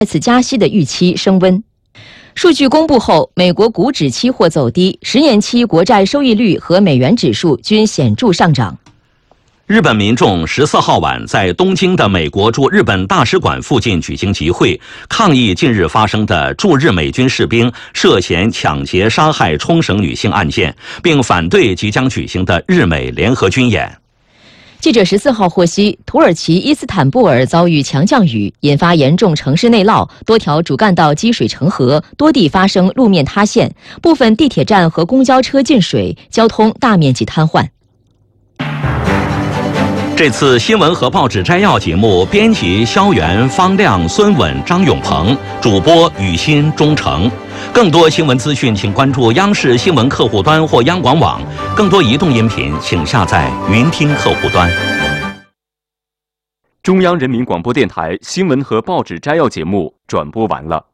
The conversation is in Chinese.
再次加息的预期升温。数据公布后，美国股指期货走低，10年期国债收益率和美元指数均显著上涨。 日本民众14号晚在东京的美国驻日本大使馆附近举行集会，抗议近日发生的驻日美军士兵涉嫌抢劫杀害冲绳女性案件，并反对即将举行的日美联合军演。 记者14号获悉，土耳其伊斯坦布尔遭遇强降雨，引发严重城市内涝，多条主干道积水成河，多地发生路面塌陷，部分地铁站和公交车进水，交通大面积瘫痪。 这次新闻和报纸摘要节目，编辑肖元、方亮、孙稳、张永鹏，主播雨欣、钟诚。更多新闻资讯，请关注央视新闻客户端或央广网。更多移动音频，请下载云听客户端。 中央人民广播电台新闻和报纸摘要节目转播完了。